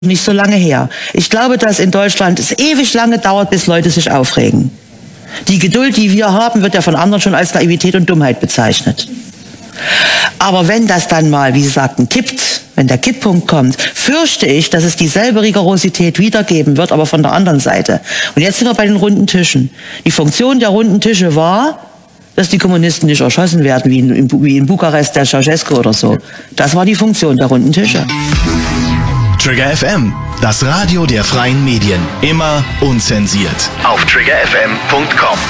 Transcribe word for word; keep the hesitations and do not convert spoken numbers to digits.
Nicht so lange her. Ich glaube, dass in Deutschland es ewig lange dauert, bis Leute sich aufregen. Die Geduld, die wir haben, wird ja von anderen schon als Naivität und Dummheit bezeichnet. Aber wenn das dann mal, wie Sie sagten, kippt, wenn der Kipppunkt kommt, fürchte ich, dass es dieselbe Rigorosität wiedergeben wird, aber von der anderen Seite. Und jetzt sind wir bei den runden Tischen. Die Funktion der runden Tische war, dass die Kommunisten nicht erschossen werden, wie in, wie in Bukarest der Ceausescu oder so. Das war die Funktion der runden Tische. Trigger F M, das Radio der freien Medien. Immer unzensiert. Auf trigger f m punkt com.